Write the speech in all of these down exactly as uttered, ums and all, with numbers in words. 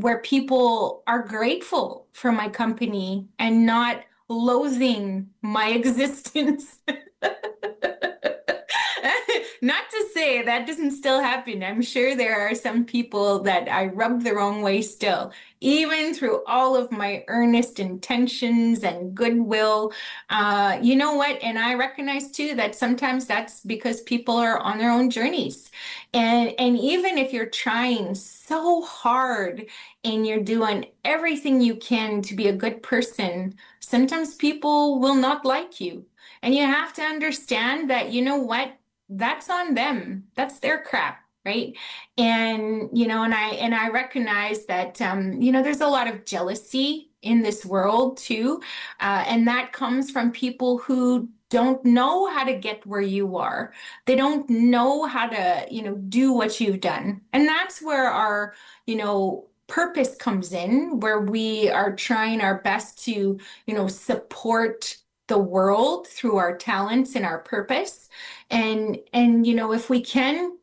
where people are grateful for my company and not loathing my existence. Not to say that doesn't still happen. I'm sure there are some people that I rub the wrong way still, even through all of my earnest intentions and goodwill. Uh, you know what? And I recognize too that sometimes that's because people are on their own journeys. And, and even if you're trying so hard and you're doing everything you can to be a good person, sometimes people will not like you. And you have to understand that, you know what? That's on them. That's their crap, right? And, you know, and I and I recognize that um, you know, there's a lot of jealousy in this world too. Uh, and that comes from people who don't know how to get where you are. They don't know how to, you know, do what you've done. And that's where our, you know, purpose comes in, where we are trying our best to, you know, support the world through our talents and our purpose. And and you know, if we can,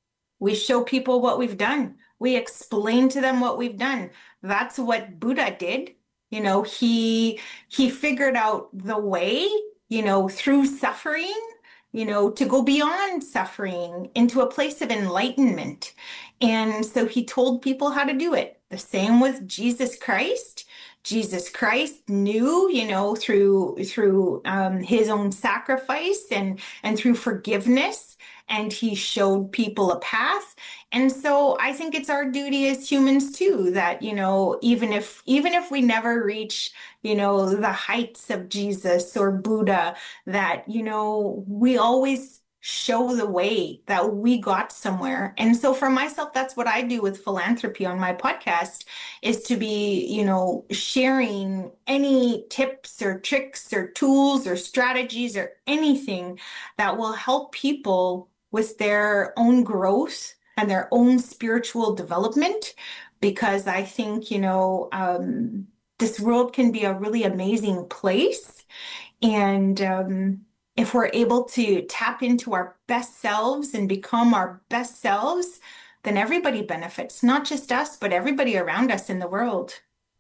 we show people what we've done. We explain to them what we've done. That's what Buddha did. You know, he he figured out the way, you know, through suffering, you know, to go beyond suffering into a place of enlightenment. And so he told people how to do it. The same with Jesus Christ. Jesus Christ knew, you know, through through um, his own sacrifice and and through forgiveness, and he showed people a path. And so I think it's our duty as humans too, that, you know, even if even if we never reach, you know, the heights of Jesus or Buddha, that, you know, we always show the way, that we got somewhere. And so for myself, that's what I do with philanthropy on my podcast, is to be, you know, sharing any tips or tricks or tools or strategies or anything that will help people with their own growth and their own spiritual development. Because I think, you know, um, this world can be a really amazing place. And, um, if we're able to tap into our best selves and become our best selves, then everybody benefits, not just us, but everybody around us in the world.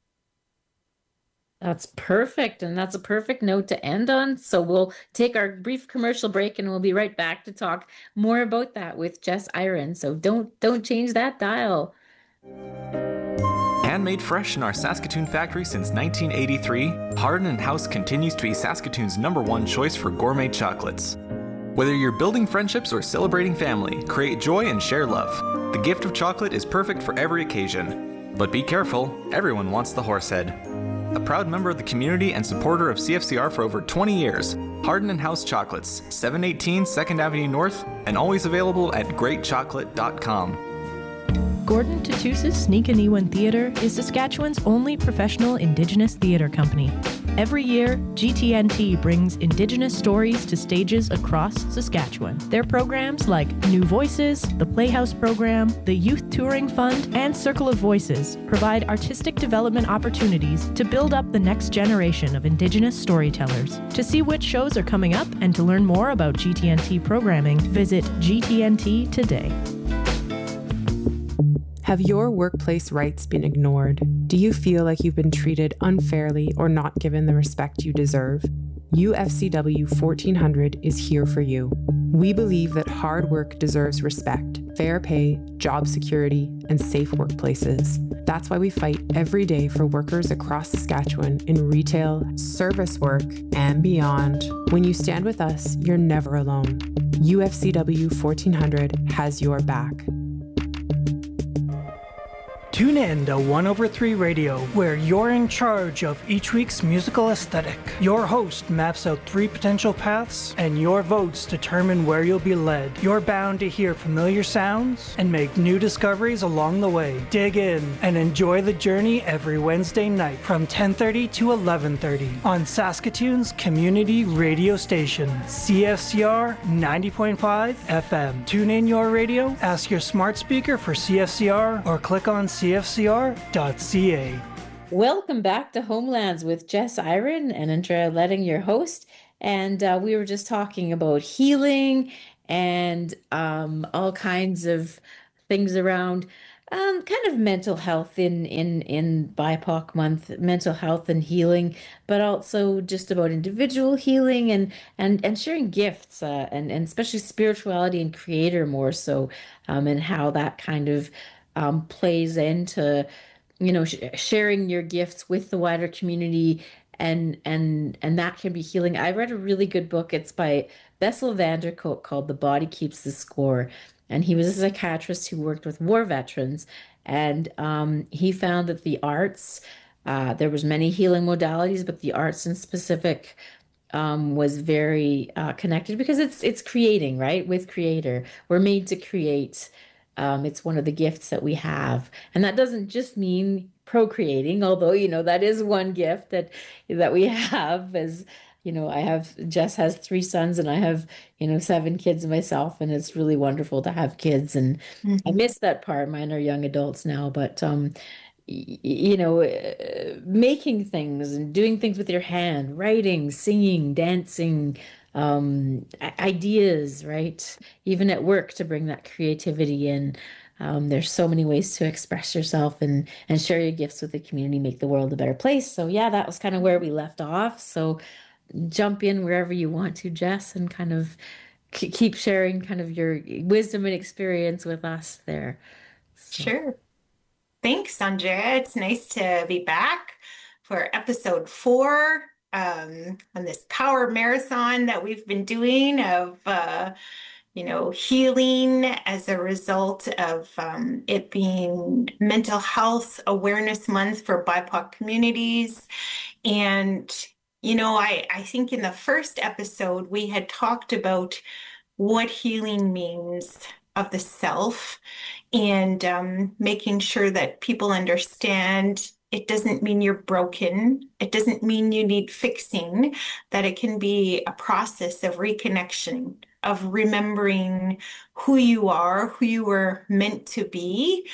That's perfect. And that's a perfect note to end on. So we'll take our brief commercial break and we'll be right back to talk more about that with Jess Iron. So don't don't change that dial. Handmade fresh in our Saskatoon factory since nineteen eighty-three, Hardin and House continues to be Saskatoon's number one choice for gourmet chocolates. Whether you're building friendships or celebrating family, create joy and share love. The gift of chocolate is perfect for every occasion. But be careful, everyone wants the Horsehead. A proud member of the community and supporter of C F C R for over twenty years, Hardin and House Chocolates, seven eighteen second Avenue North, and always available at great chocolate dot com. Gordon Tatusis Sneakaniwan Theatre is Saskatchewan's only professional Indigenous theatre company. Every year, G T N T brings Indigenous stories to stages across Saskatchewan. Their programs like New Voices, the Playhouse Program, the Youth Touring Fund, and Circle of Voices provide artistic development opportunities to build up the next generation of Indigenous storytellers. To see which shows are coming up and to learn more about G T N T programming, visit G T N T today. Have your workplace rights been ignored? Do you feel like you've been treated unfairly or not given the respect you deserve? U F C W fourteen hundred is here for you. We believe that hard work deserves respect, fair pay, job security, and safe workplaces. That's why we fight every day for workers across Saskatchewan in retail, service work, and beyond. When you stand with us, you're never alone. U F C W fourteen hundred has your back. Tune in to one over three Radio, where you're in charge of each week's musical aesthetic. Your host maps out three potential paths, and your votes determine where you'll be led. You're bound to hear familiar sounds and make new discoveries along the way. Dig in and enjoy the journey every Wednesday night from ten thirty to eleven thirty on Saskatoon's community radio station, C F C R ninety point five F M. Tune in your radio, ask your smart speaker for C F C R, or click on C F C R dot C A. Welcome back to Homelands with Jess Iron and Andrea Letting, your host. And uh, we were just talking about healing and um, all kinds of things around Um, kind of mental health in in in B I P O C month, mental health and healing, but also just about individual healing and and and sharing gifts, uh, and and especially spirituality and creator more so, um, and how that kind of um, plays into, you know, sh sharing your gifts with the wider community, and and and that can be healing. I read a really good book. It's by Bessel van der Kolk called The Body Keeps the Score. And he was a psychiatrist who worked with war veterans, and um, he found that the arts, uh, there was many healing modalities, but the arts in specific um, was very uh, connected because it's it's creating, right? With creator, we're made to create. Um, it's one of the gifts that we have, and that doesn't just mean procreating, although you know that is one gift that that we have. As you know, I have Jess has three sons, and I have you know seven kids myself, and it's really wonderful to have kids. And I Mhm. miss that part. Mine are young adults now, but um, you know, uh, making things and doing things with your hand, writing, singing, dancing, um, ideas, right? Even at work to bring that creativity in. Um, there's so many ways to express yourself and and share your gifts with the community, make the world a better place. So yeah, that was kind of where we left off. So jump in wherever you want to, Jess, and kind of keep sharing kind of your wisdom and experience with us there. So. Sure. Thanks, Andrea. It's nice to be back for episode four um, on this power marathon that we've been doing of, uh, you know, healing as a result of um, it being Mental Health Awareness Month for B I P O C communities. And, you know, I, I think in the first episode, we had talked about what healing means of the self, and um, making sure that people understand it doesn't mean you're broken. It doesn't mean you need fixing, that it can be a process of reconnection, of remembering who you are, who you were meant to be.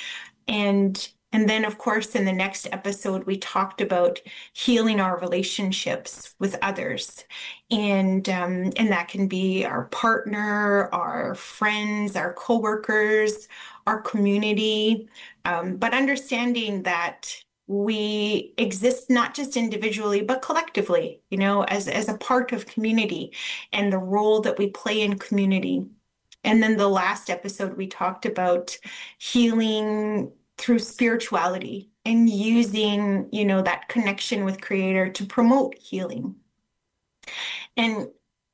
And and then, of course, in the next episode, we talked about healing our relationships with others. And, um, and that can be our partner, our friends, our coworkers, our community. Um, but understanding that we exist not just individually, but collectively, you know, as, as a part of community and the role that we play in community. And then the last episode, we talked about healing through spirituality and using, you know, that connection with Creator to promote healing. And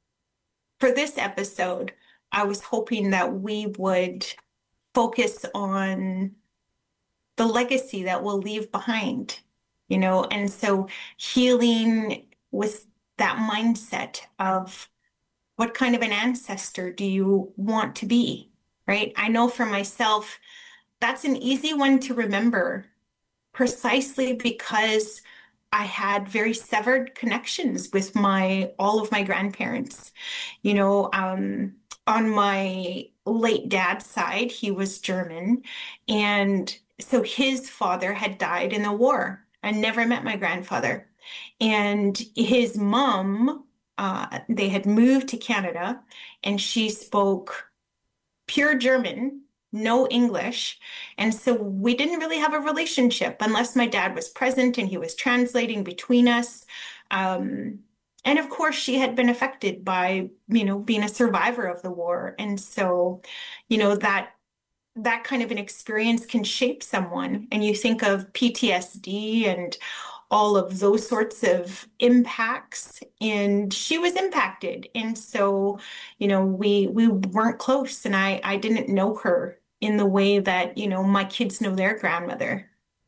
for this episode, I was hoping that we would focus on the legacy that we'll leave behind, you know, and so healing with that mindset of what kind of an ancestor do you want to be, right? I know for myself, that's an easy one to remember precisely because I had very severed connections with my all of my grandparents. You know, um, on my late dad's side, he was German, and so his father had died in the war. I never met my grandfather, and his mom, uh, they had moved to Canada, and she spoke pure German, no English. And so we didn't really have a relationship unless my dad was present and he was translating between us. Um, and of course, she had been affected by, you know, being a survivor of the war. And so, you know, that that kind of an experience can shape someone. And you think of P T S D and all of those sorts of impacts, and she was impacted. And so, you know, we we weren't close, and I I didn't know her in the way that, you know, my kids know their grandmother.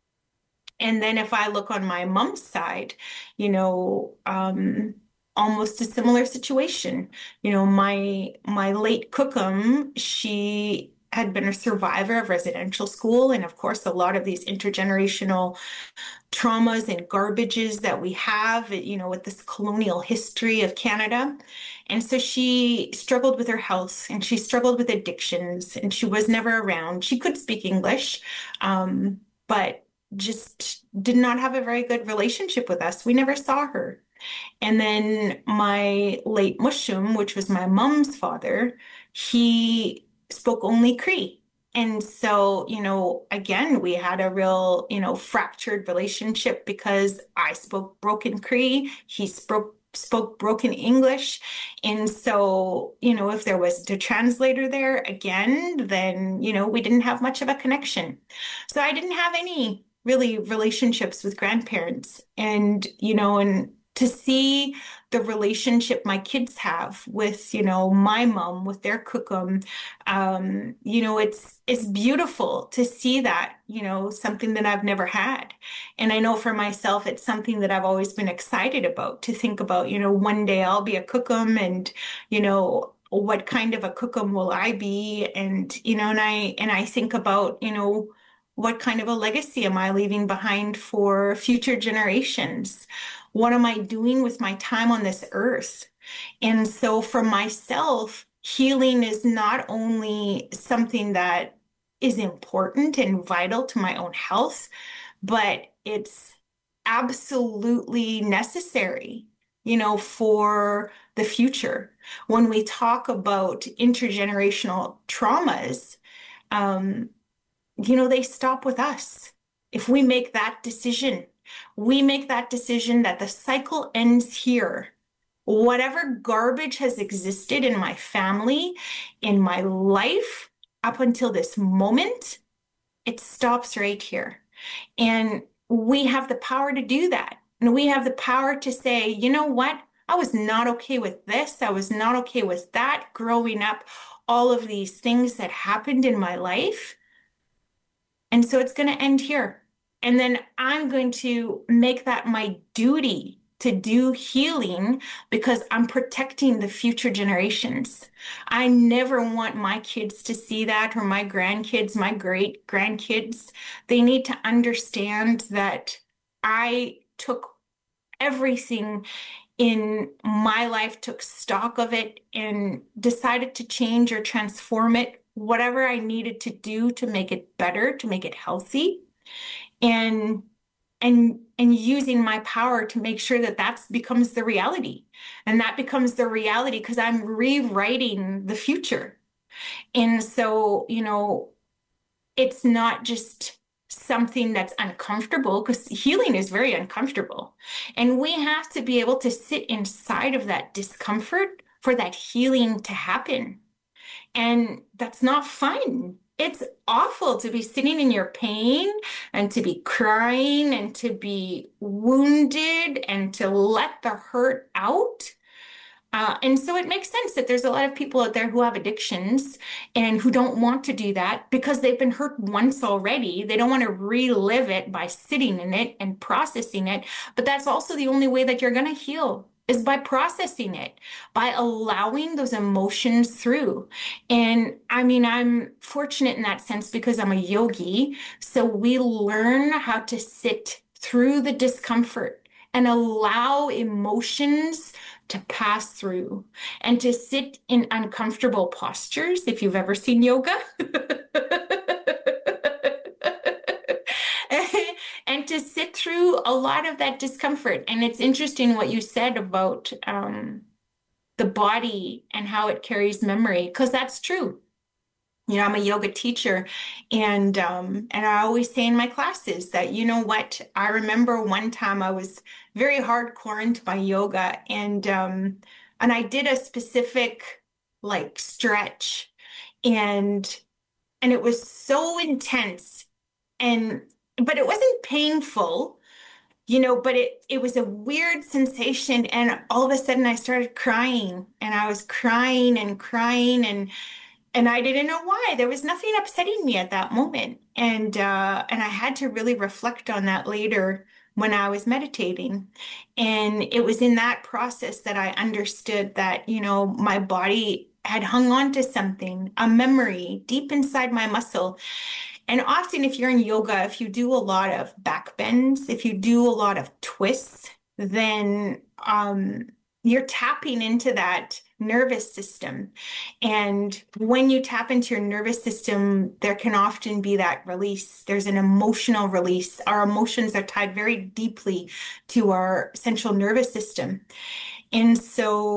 And then if I look on my mom's side, you know, um, almost a similar situation. You know, my my late cookum, she had been a survivor of residential school, and of course, a lot of these intergenerational traumas and garbages that we have, you know, with this colonial history of Canada. And so she struggled with her health, and she struggled with addictions, and she was never around. She could speak English, um, but just did not have a very good relationship with us. We never saw her. And then my late Mushum, which was my mom's father, he spoke only Cree. And so, you know, again, we had a real, you know, fractured relationship because I spoke broken Cree, he spoke spoke broken English. And so, you know, if there was a translator there again, then, you know, we didn't have much of a connection. So I didn't have any really relationships with grandparents. And, you know, and to see the relationship my kids have with, you know, my mom, with their cookum, um, you know, it's it's beautiful to see that, you know, something that I've never had. And I know for myself, it's something that I've always been excited about, to think about, you know, one day I'll be a cookum, and, you know, what kind of a cookum will I be? And, you know, and I and I think about, you know, what kind of a legacy am I leaving behind for future generations? What am I doing with my time on this earth? And so for myself, healing is not only something that is important and vital to my own health, but it's absolutely necessary, you know, for the future. When we talk about intergenerational traumas, um, you know, they stop with us. If we make that decision, we make that decision that the cycle ends here. Whatever garbage has existed in my family, in my life, up until this moment, it stops right here. And we have the power to do that. And we have the power to say, you know what? I was not okay with this. I was not okay with that growing up, all of these things that happened in my life. And so it's going to end here. And then I'm going to make that my duty to do healing, because I'm protecting the future generations. I never want my kids to see that, or my grandkids, my great grandkids. They need to understand that I took everything in my life, took stock of it, and decided to change or transform it, whatever I needed to do to make it better, to make it healthy, and and and using my power to make sure that that becomes the reality. And that becomes the reality because I'm rewriting the future. And so, you know, it's not just something that's uncomfortable, because healing is very uncomfortable. And we have to be able to sit inside of that discomfort for that healing to happen. And that's not fun. It's awful to be sitting in your pain and to be crying and to be wounded and to let the hurt out. Uh, and so it makes sense that there's a lot of people out there who have addictions and who don't want to do that because they've been hurt once already. They don't want to relive it by sitting in it and processing it. But that's also the only way that you're going to heal, is by processing it, by allowing those emotions through. And I mean, I'm fortunate in that sense because I'm a yogi. So we learn how to sit through the discomfort and allow emotions to pass through, and to sit in uncomfortable postures, if you've ever seen yoga. And to sit through a lot of that discomfort. And it's interesting what you said about um, the body and how it carries memory, because that's true. You know, I'm a yoga teacher, and um, and I always say in my classes that, you know what, I remember one time I was very hardcore into my yoga, and um, and I did a specific like stretch, and and it was so intense, and but it wasn't painful, you know, but it it was a weird sensation, and all of a sudden I started crying, and I was crying and crying, and and I didn't know why. There was nothing upsetting me at that moment, and uh, and I had to really reflect on that later when I was meditating, and it was in that process that I understood that, you know, my body had hung on to something, a memory deep inside my muscle. And often if you're in yoga, if you do a lot of back bends, if you do a lot of twists, then um, you're tapping into that nervous system. And when you tap into your nervous system, there can often be that release. There's an emotional release. Our emotions are tied very deeply to our central nervous system. And so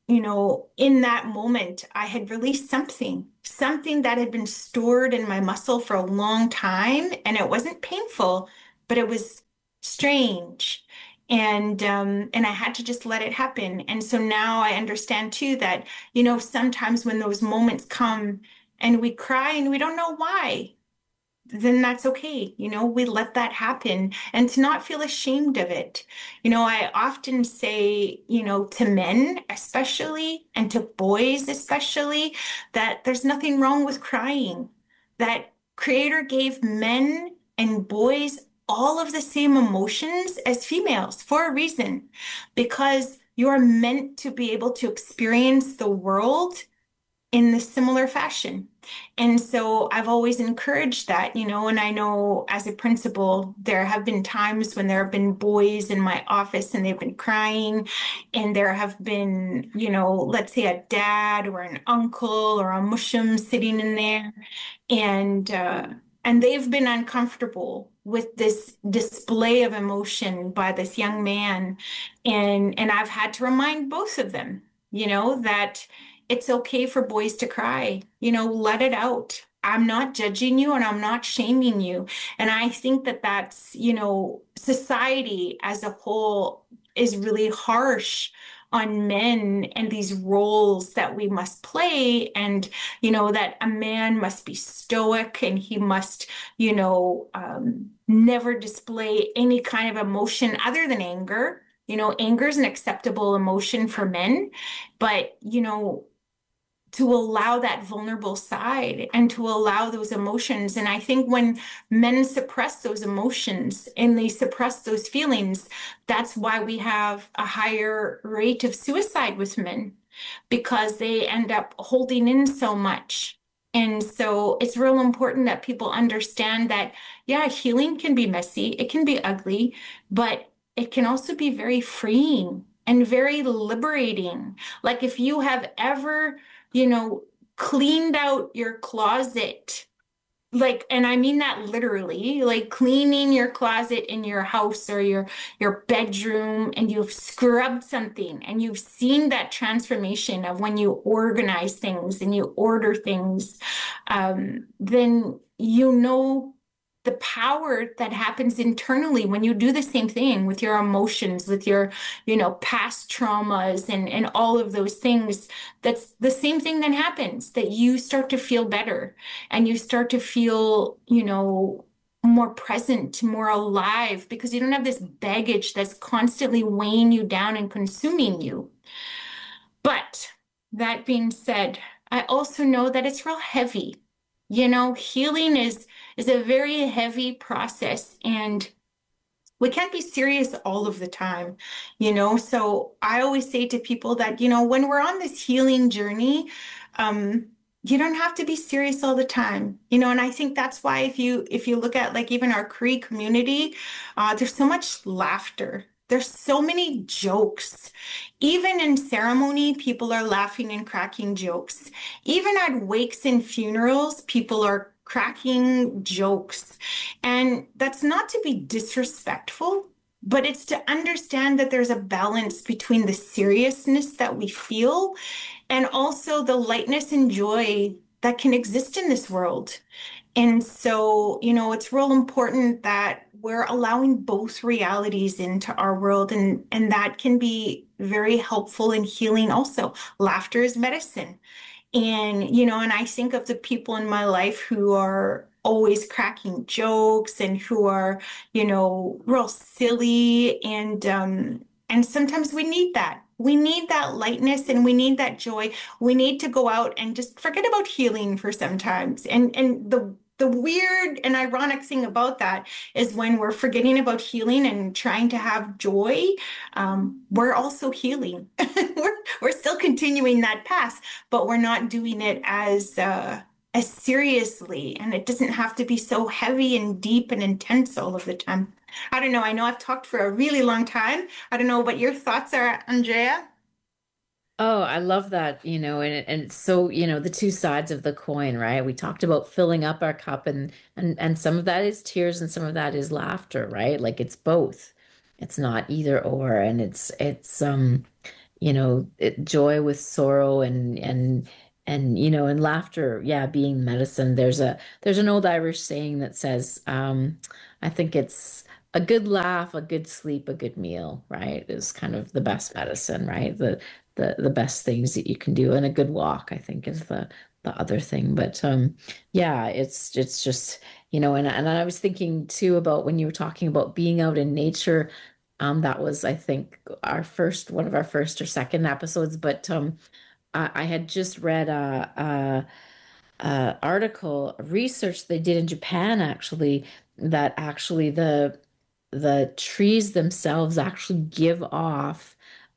you know, in that moment, I had released something, something that had been stored in my muscle for a long time, and it wasn't painful, but it was strange. And um, and I had to just let it happen. And so now I understand too that, you know, sometimes when those moments come and we cry and we don't know why, then that's okay. You know, we let that happen and to not feel ashamed of it. You know, I often say, you know, to men especially and to boys especially, that there's nothing wrong with crying, that Creator gave men and boys all of the same emotions as females for a reason, because you're meant to be able to experience the world in the similar fashion. And so I've always encouraged that, you know, and I know as a principal, there have been times when there have been boys in my office and they've been crying, and there have been, you know, let's say a dad or an uncle or a mushum sitting in there, and uh, and they've been uncomfortable with this display of emotion by this young man, and and I've had to remind both of them, you know, that it's okay for boys to cry, you know, let it out. I'm not judging you and I'm not shaming you. And I think that that's, you know, society as a whole is really harsh on men and these roles that we must play. And, you know, that a man must be stoic and he must, you know, um, never display any kind of emotion other than anger. You know, anger is an acceptable emotion for men, but, you know, to allow that vulnerable side and to allow those emotions. And I think when men suppress those emotions and they suppress those feelings, that's why we have a higher rate of suicide with men, because they end up holding in so much. And so it's real important that people understand that, yeah, healing can be messy, it can be ugly, but it can also be very freeing and very liberating. Like if you have ever, you know, cleaned out your closet, like, and I mean that literally, like cleaning your closet in your house or your your bedroom, and you've scrubbed something and you've seen that transformation of when you organize things and you order things, um, then you know the power that happens internally when you do the same thing with your emotions, with your, you know, past traumas and, and all of those things. That's the same thing that happens, that you start to feel better and you start to feel, you know, more present, more alive, because you don't have this baggage that's constantly weighing you down and consuming you. But that being said, I also know that it's real heavy. You know, healing is is a very heavy process, and we can't be serious all of the time, you know. So I always say to people that, you know, when we're on this healing journey, um, you don't have to be serious all the time, you know. And I think that's why if you if you look at like even our Cree community, uh, there's so much laughter. There's so many jokes. Even in ceremony, people are laughing and cracking jokes. Even at wakes and funerals, people are cracking jokes. And that's not to be disrespectful, but it's to understand that there's a balance between the seriousness that we feel and also the lightness and joy that can exist in this world. And so, you know, it's real important that we're allowing both realities into our world, and, and that can be very helpful in healing also. Laughter is medicine. And, you know, and I think of the people in my life who are always cracking jokes and who are, you know, real silly. And, um, and sometimes we need that. We need that lightness and we need that joy. We need to go out and just forget about healing for sometimes. And, and the, the weird and ironic thing about that is when we're forgetting about healing and trying to have joy, um, we're also healing. we're, we're still continuing that path, but we're not doing it as uh, as seriously. And it doesn't have to be so heavy and deep and intense all of the time. I don't know. I know I've talked for a really long time. I don't know what your thoughts are, Andrea. Oh, I love that, you know, and and it's so, you know, the two sides of the coin, right? We talked about filling up our cup, and and and some of that is tears and some of that is laughter, right? Like it's both. It's not either or, and it's it's um you know, it, joy with sorrow and and and you know, and laughter, yeah, being medicine. There's a there's an old Irish saying that says, um, I think it's a good laugh, a good sleep, a good meal, right? Is kind of the best medicine, right? The the the best things that you can do, and a good walk, I think, is the the other thing. But um, yeah, it's it's just, you know, and and I was thinking too about when you were talking about being out in nature. Um, that was, I think, our first one of our first or second episodes. But um, I, I had just read a, a, a article, research they did in Japan actually, that actually the the trees themselves actually give off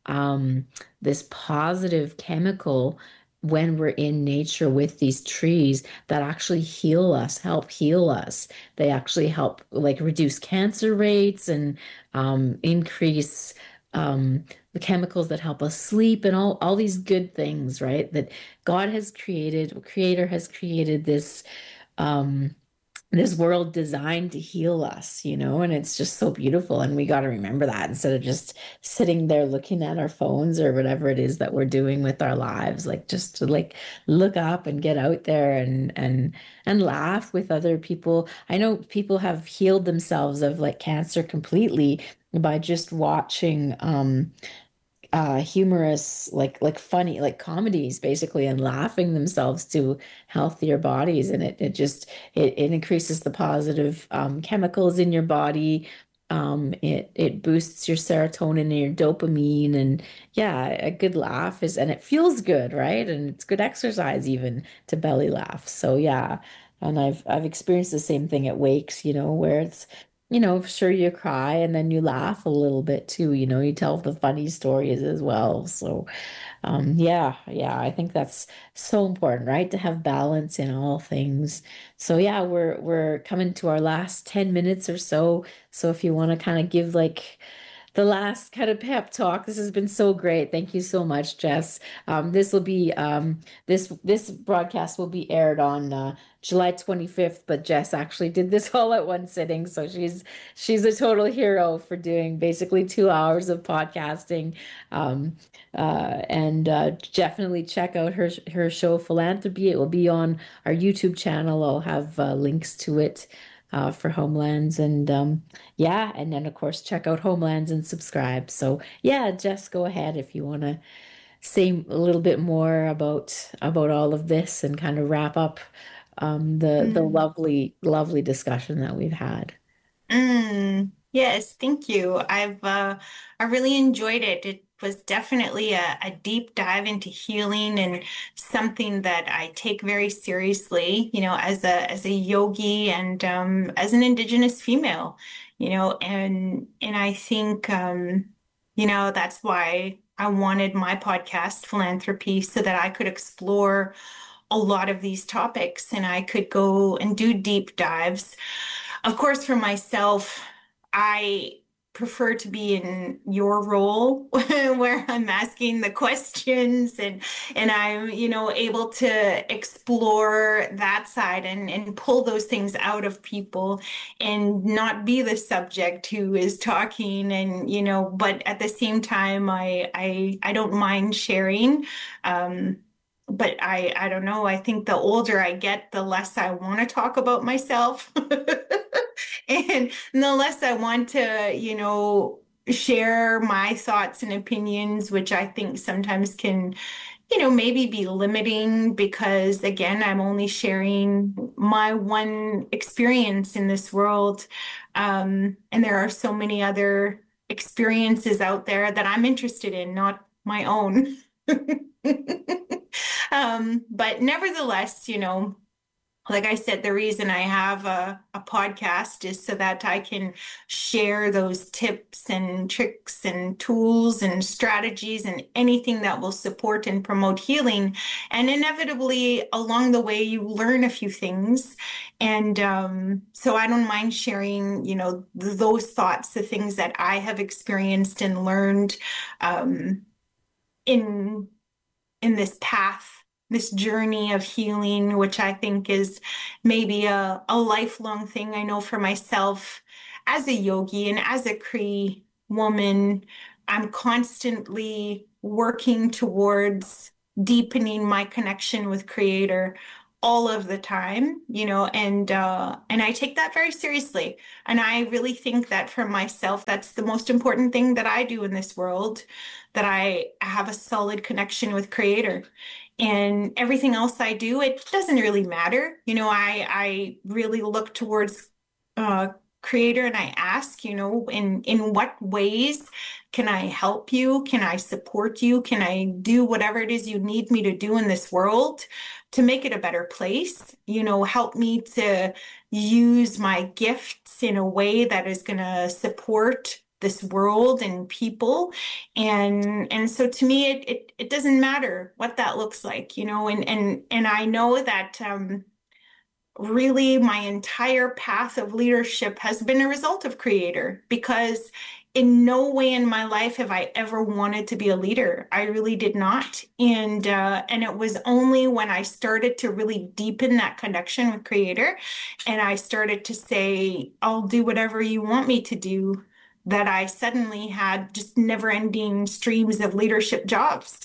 um, this positive chemical when we're in nature with these trees that actually heal us, help heal us. They actually help like reduce cancer rates and um, increase um, the chemicals that help us sleep and all, all these good things, right? That God has created, Creator has created this um, this world designed to heal us, you know, and it's just so beautiful. And we got to remember that instead of just sitting there looking at our phones or whatever it is that we're doing with our lives, like just to like look up and get out there and and and laugh with other people. I know people have healed themselves of like cancer completely by just watching um uh humorous like like funny like comedies basically and laughing themselves to healthier bodies, and it it just it, it increases the positive um chemicals in your body. Um it it boosts your serotonin and your dopamine, and yeah, a good laugh is, and it feels good, right? And it's good exercise even to belly laugh. So yeah, and I've I've experienced the same thing at wakes, you know, where it's, you know, sure, you cry and then you laugh a little bit too, you know, you tell the funny stories as well. So, um, yeah, yeah, I think that's so important, right? To have balance in all things. So yeah, we're we're coming to our last ten minutes or so. So if you want to kind of give like the last kind of pep talk. This has been so great. Thank you so much, Jess. Um, this will be um, this this broadcast will be aired on uh, July twenty-fifth, but Jess actually did this all at one sitting, so she's she's a total hero for doing basically two hours of podcasting. Um, uh, and uh, definitely check out her her show Philanthropy. It will be on our YouTube channel. I'll have uh, links to it uh, for Homelands, and um, yeah, and then of course check out Homelands and subscribe. So yeah, Jess, go ahead if you want to say a little bit more about about all of this and kind of wrap up um, the the Mm. lovely lovely discussion that we've had. Mm, yes, thank you. I've uh, I really enjoyed it. It was definitely a, a deep dive into healing and something that I take very seriously, you know, as a as a yogi and um, as an Indigenous female, you know, and and I think um, you know, that's why I wanted my podcast, Philanthropy, so that I could explore a lot of these topics and I could go and do deep dives. Of course, for myself, I prefer to be in your role where I'm asking the questions and and I'm, you know, able to explore that side and and pull those things out of people and not be the subject who is talking, and you know, but at the same time I I I don't mind sharing. Um but I I don't know, I think the older I get, the less I want to talk about myself. And the less I want to, you know, share my thoughts and opinions, which I think sometimes can, you know, maybe be limiting because, again, I'm only sharing my one experience in this world. Um, and there are so many other experiences out there that I'm interested in, not my own. Um, but nevertheless, you know, like I said, the reason I have a, a podcast is so that I can share those tips and tricks and tools and strategies and anything that will support and promote healing. And inevitably, along the way, you learn a few things. And um, so I don't mind sharing, you know, th- those thoughts, the things that I have experienced and learned um, in in this path, this journey of healing, which I think is maybe a, a lifelong thing. I know for myself as a yogi and as a Cree woman, I'm constantly working towards deepening my connection with Creator all of the time, you know, and uh, and I take that very seriously. And I really think that for myself, that's the most important thing that I do in this world, that I have a solid connection with Creator. And everything else I do, it doesn't really matter. You know, I I really look towards uh, Creator, and I ask, you know, in in what ways can I help you? Can I support you? Can I do whatever it is you need me to do in this world to make it a better place? You know, help me to use my gifts in a way that is going to support this world and people. And and so to me, it, it it doesn't matter what that looks like, you know, and and and I know that um really my entire path of leadership has been a result of Creator, because in no way in my life have I ever wanted to be a leader. I really did not. And uh, and it was only when I started to really deepen that connection with Creator, and I started to say, I'll do whatever you want me to do, that I suddenly had just never-ending streams of leadership jobs.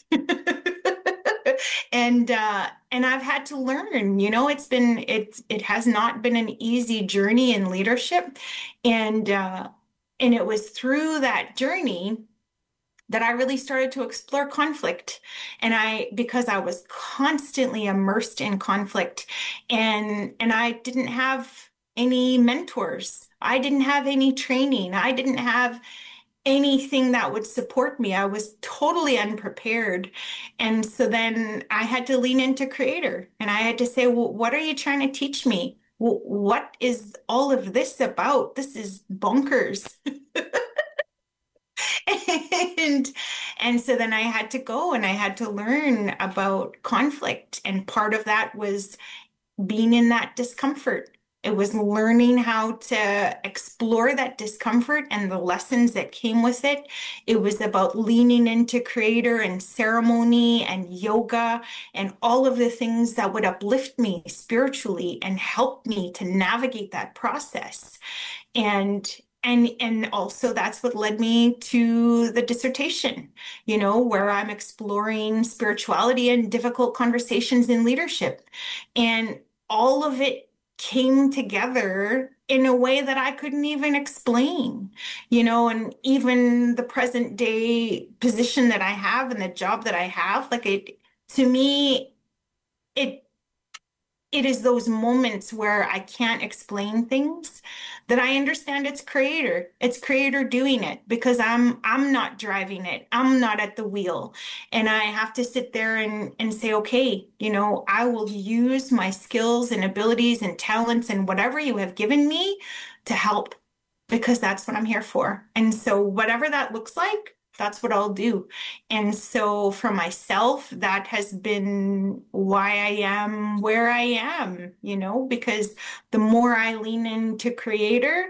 and uh, and I've had to learn, you know, it's been it it has not been an easy journey in leadership, and uh, and it was through that journey that I really started to explore conflict. And I, because I was constantly immersed in conflict, and and I didn't have any mentors, I didn't have any training, I didn't have anything that would support me. I was totally unprepared. And so then I had to lean into Creator, and I had to say, well, what are you trying to teach me? Well, what is all of this about? This is bonkers. and and so then I had to go and I had to learn about conflict. And part of that was being in that discomfort. It was learning how to explore that discomfort and the lessons that came with it. It was about leaning into Creator and ceremony and yoga and all of the things that would uplift me spiritually and help me to navigate that process. And and and also that's what led me to the dissertation, you know, where I'm exploring spirituality and difficult conversations in leadership. And all of it came together in a way that I couldn't even explain, you know, and even the present day position that I have and the job that I have, like it, to me, it, it is those moments where I can't explain things that I understand it's Creator. It's Creator doing it, because I'm I'm not driving it. I'm not at the wheel. And I have to sit there and, and say, okay, you know, I will use my skills and abilities and talents and whatever you have given me to help, because that's what I'm here for. And so whatever that looks like, that's what I'll do. And so for myself, that has been why I am where I am, you know, because the more I lean into Creator,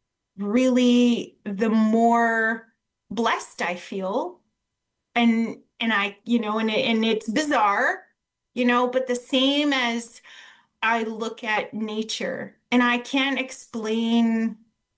really the more blessed I feel. And and I, you know, and it, and it's bizarre, you know, but the same as I look at nature and I can't explain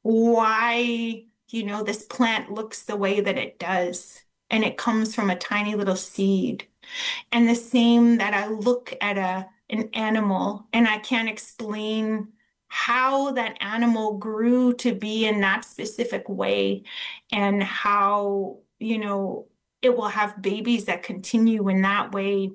why, you know, this plant looks the way that it does, and it comes from a tiny little seed. And the same that I look at a an animal and I can't explain how that animal grew to be in that specific way, and how, you know, it will have babies that continue in that way,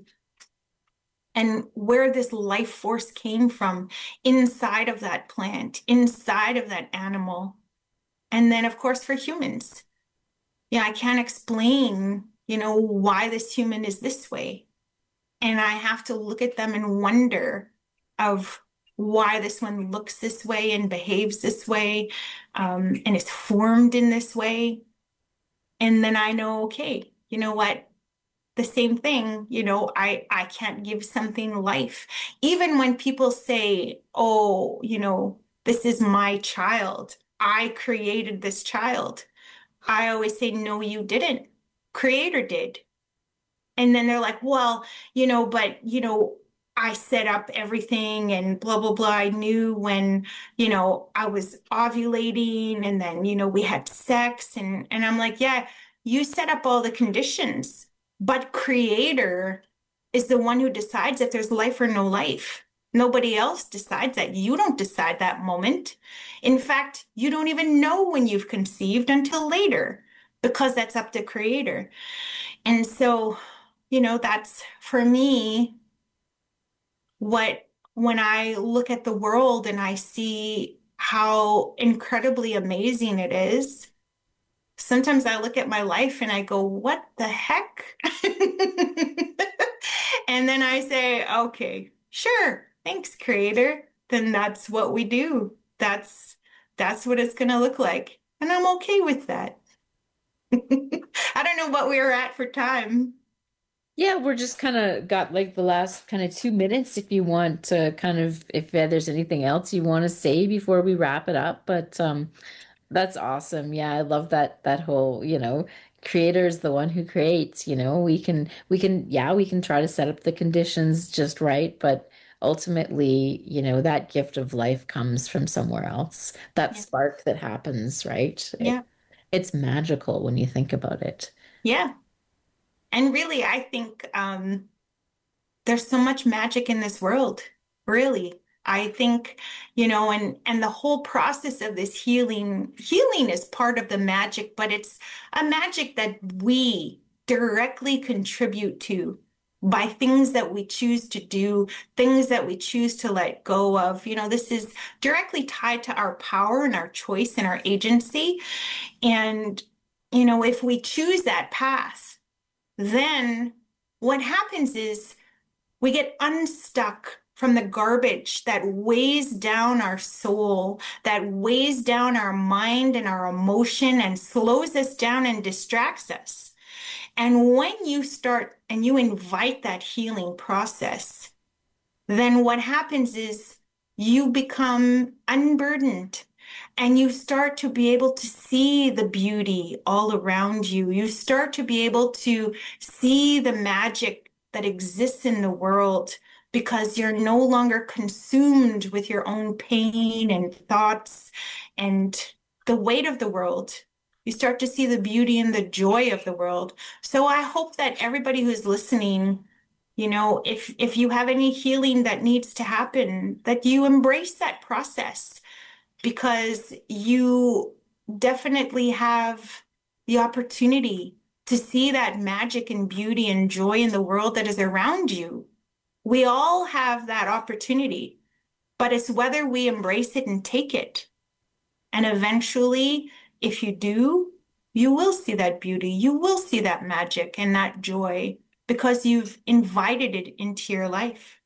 and where this life force came from inside of that plant, inside of that animal. And then, of course, for humans, yeah, I can't explain, you know, why this human is this way. And I have to look at them and wonder of why this one looks this way and behaves this way, um, and is formed in this way. And then I know, okay, you know what? The same thing, you know, I, I can't give something life. Even when people say, oh, you know, this is my child, I created this child, I always say, no, you didn't. Creator did. And then they're like, well, you know, but, you know, I set up everything and blah, blah, blah. I knew when, you know, I was ovulating, and then, you know, we had sex, and, and I'm like, yeah, you set up all the conditions. But Creator is the one who decides if there's life or no life. Nobody else decides that. You don't decide that moment. In fact, you don't even know when you've conceived until later, because that's up to Creator. And so, you know, that's for me what, when I look at the world and I see how incredibly amazing it is, sometimes I look at my life and I go, what the heck? And then I say, okay, sure, thanks, Creator. Then that's what we do. That's that's what it's going to look like. And I'm okay with that. I don't know what we were at for time. Yeah, we're just kind of got like the last kind of two minutes if you want to kind of, if there's anything else you want to say before we wrap it up. But um, that's awesome. Yeah, I love that that whole, you know, Creator is the one who creates, you know, we can we can yeah, we can try to set up the conditions just right, but ultimately, you know, that gift of life comes from somewhere else. That Yeah. spark that happens, right? It- Yeah. it's magical when you think about it. Yeah. And really, I think um, there's so much magic in this world, really. I think, you know, and and the whole process of this healing, healing is part of the magic, but it's a magic that we directly contribute to by things that we choose to do, things that we choose to let go of. You know, this is directly tied to our power and our choice and our agency. And, you know, if we choose that path, then what happens is we get unstuck from the garbage that weighs down our soul, that weighs down our mind and our emotion and slows us down and distracts us. And when you start and you invite that healing process, then what happens is you become unburdened and you start to be able to see the beauty all around you. You start to be able to see the magic that exists in the world, because you're no longer consumed with your own pain and thoughts and the weight of the world. You start to see the beauty and the joy of the world. So I hope that everybody who's listening, you know, if if you have any healing that needs to happen, that you embrace that process, because you definitely have the opportunity to see that magic and beauty and joy in the world that is around you. We all have that opportunity, but it's whether we embrace it and take it. And eventually, if you do, you will see that beauty, you will see that magic and that joy, because you've invited it into your life.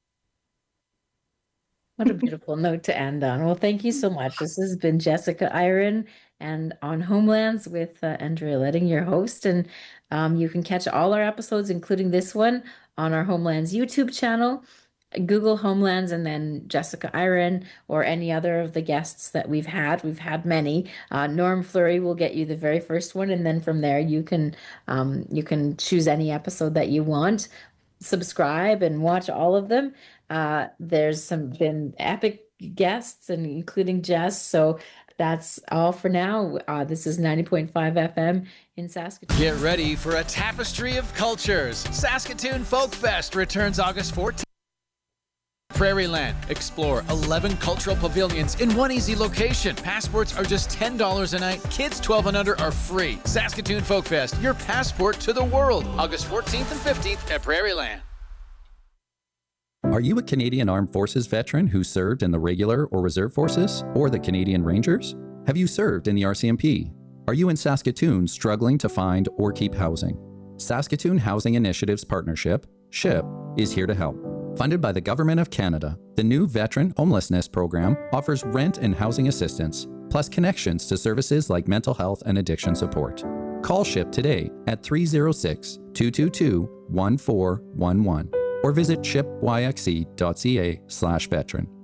What a beautiful note to end on. Well, thank you so much. This has been Jessica Iron and On Homelands with uh, Andrea Letting, your host. And um, you can catch all our episodes, including this one, on our Homelands YouTube channel. Google Homelands and then Jessica Iron or any other of the guests that we've had. We've had many. Uh, Norm Fleury will get you the very first one, and then from there you can um, you can choose any episode that you want. Subscribe and watch all of them. Uh, there's some been epic guests, and including Jess. So that's all for now. Uh, this is ninety point five F M in Saskatoon. Get ready for a tapestry of cultures. Saskatoon Folk Fest returns August fourteenth. Prairieland. Explore eleven cultural pavilions in one easy location. Passports are just ten dollars a night. Kids twelve and under are free. Saskatoon Folk Fest, your passport to the world. August fourteenth and fifteenth at Prairieland. Are you a Canadian Armed Forces veteran who served in the regular or reserve forces or the Canadian Rangers? Have you served in the R C M P? Are you in Saskatoon struggling to find or keep housing? Saskatoon Housing Initiatives Partnership, SHIP, is here to help. Funded by the Government of Canada, the new Veteran Homelessness Program offers rent and housing assistance, plus connections to services like mental health and addiction support. Call SHIP today at three oh six, two two two, one four one one or visit ship y x e dot c a slash veteran.